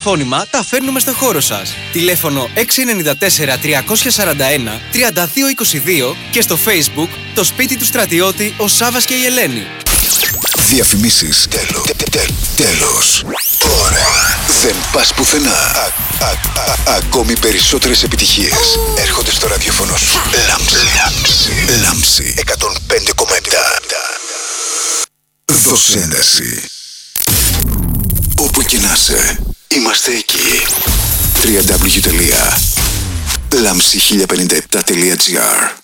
τηλεφώνημα τα φέρνουμε στο χώρο σας. Τηλέφωνο 694 341 3222 και στο Facebook το σπίτι του στρατιώτη ο Σάββας και η Ελένη. Διαφημίσεις. Τέλος. Ωραία. Δεν πας πουθενά. Ακόμη περισσότερες επιτυχίες έρχονται στο ραδιόφωνο σου. Λάμψη 105,7. Δώσε ένταση. Όπου και να είσαι, είμαστε εκεί. www.lamsi1057.gr